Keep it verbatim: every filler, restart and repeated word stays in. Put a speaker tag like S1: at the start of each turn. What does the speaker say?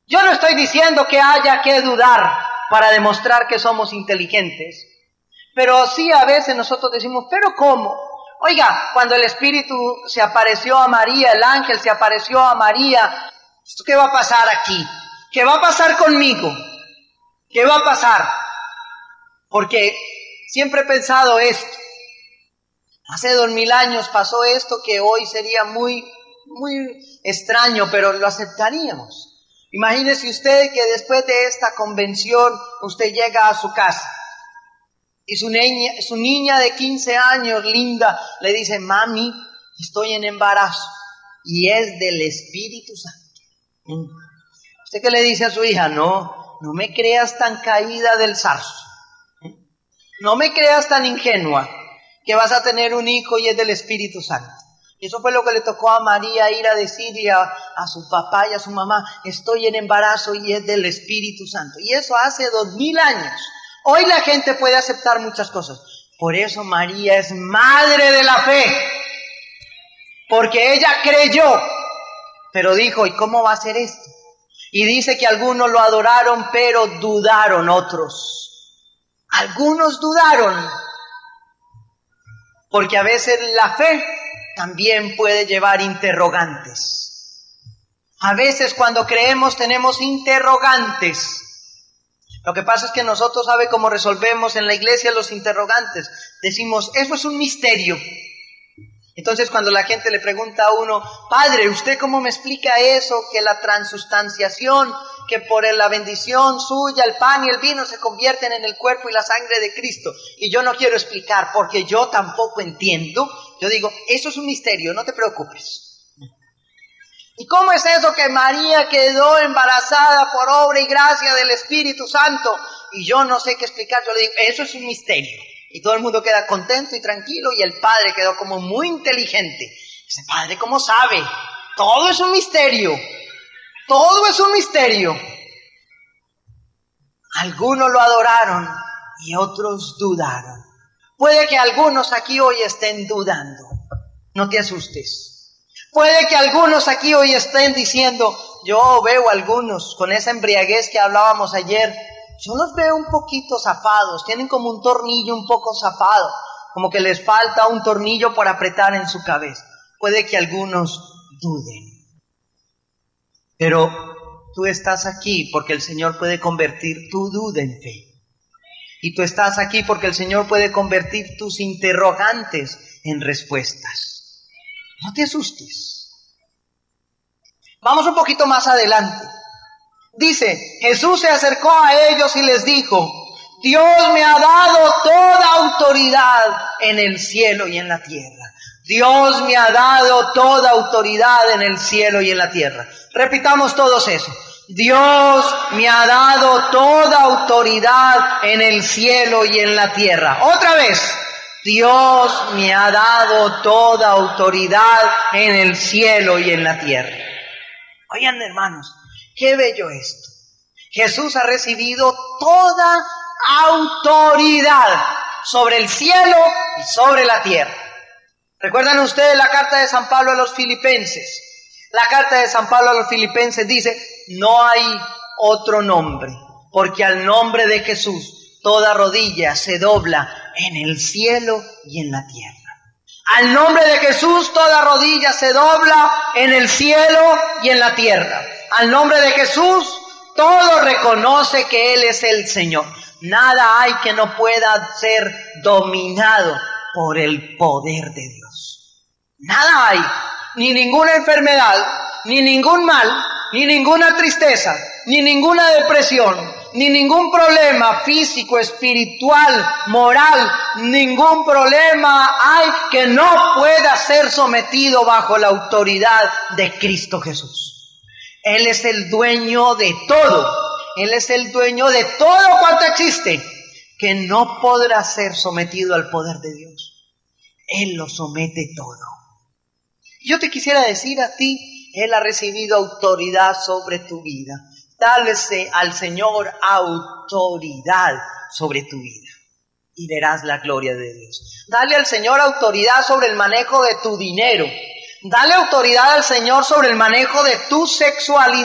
S1: Yo no estoy diciendo que haya que dudar para demostrar que somos inteligentes, pero sí a veces nosotros decimos, ¿pero cómo? Oiga, cuando el Espíritu se apareció a María, el ángel se apareció a María, ¿qué va a pasar aquí? ¿Qué va a pasar conmigo? ¿Qué va a pasar? Porque siempre he pensado esto. Hace dos mil años pasó esto que hoy sería muy, muy extraño, pero lo aceptaríamos. Imagínese usted que después de esta convención usted llega a su casa y su niña, su niña de quince años, linda, le dice, mami, estoy en embarazo y es del Espíritu Santo. ¿Usted qué le dice a su hija? No, no me creas tan caída del zarzo. No me creas tan ingenua que vas a tener un hijo y es del Espíritu Santo. Y eso fue lo que le tocó a María, ir a decirle a, a su papá y a su mamá, estoy en embarazo y es del Espíritu Santo. Y eso hace dos mil años. Hoy la gente puede aceptar muchas cosas. Por eso María es madre de la fe. Porque ella creyó, pero dijo, ¿y cómo va a ser esto? Y dice que algunos lo adoraron, pero dudaron otros. Algunos dudaron. Porque a veces la fe también puede llevar interrogantes. A veces cuando creemos tenemos interrogantes. Lo que pasa es que nosotros sabe cómo resolvemos en la iglesia los interrogantes. Decimos, eso es un misterio. Entonces cuando la gente le pregunta a uno, padre, ¿usted cómo me explica eso? Que la transustanciación, que por la bendición suya el pan y el vino se convierten en el cuerpo y la sangre de Cristo. Y yo no quiero explicar porque yo tampoco entiendo. Yo digo, eso es un misterio, no te preocupes. ¿Y cómo es eso que María quedó embarazada por obra y gracia del Espíritu Santo? Y yo no sé qué explicar, yo le digo, eso es un misterio. Y todo el mundo queda contento y tranquilo y el padre quedó como muy inteligente. Dice, padre, ¿cómo sabe? Todo es un misterio. Todo es un misterio. Algunos lo adoraron y otros dudaron. Puede que algunos aquí hoy estén dudando. No te asustes. Puede que algunos aquí hoy estén diciendo, yo veo a algunos con esa embriaguez que hablábamos ayer, yo los veo un poquito zafados, tienen como un tornillo un poco zafado, como que les falta un tornillo por apretar en su cabeza. Puede que algunos duden. Pero tú estás aquí porque el Señor puede convertir tu duda en fe. Y tú estás aquí porque el Señor puede convertir tus interrogantes en respuestas. No te asustes. Vamos un poquito más adelante. Dice, Jesús se acercó a ellos y les dijo, Dios me ha dado toda autoridad en el cielo y en la tierra. Dios me ha dado toda autoridad en el cielo y en la tierra. Repitamos todos eso. Dios me ha dado toda autoridad en el cielo y en la tierra. Otra vez. Dios me ha dado toda autoridad en el cielo y en la tierra. Oigan, hermanos, qué bello esto. Jesús ha recibido toda autoridad sobre el cielo y sobre la tierra. ¿Recuerdan ustedes la carta de San Pablo a los Filipenses? La carta de San Pablo a los Filipenses dice, no hay otro nombre, porque al nombre de Jesús toda rodilla se dobla en el cielo y en la tierra. Al nombre de Jesús toda rodilla se dobla en el cielo y en la tierra. Al nombre de Jesús todo reconoce que Él es el Señor. Nada hay que no pueda ser dominado por el poder de Dios. Nada hay, ni ninguna enfermedad, ni ningún mal, ni ninguna tristeza, ni ninguna depresión, ni ningún problema físico, espiritual, moral, ningún problema hay que no pueda ser sometido bajo la autoridad de Cristo Jesús. Él es el dueño de todo. Él es el dueño de todo cuanto existe, que no podrá ser sometido al poder de Dios. Él lo somete todo. Yo te quisiera decir a ti, Él ha recibido autoridad sobre tu vida. Dale al Señor autoridad sobre tu vida y verás la gloria de Dios. Dale al Señor autoridad sobre el manejo de tu dinero. Dale autoridad al Señor sobre el manejo de tu sexualidad.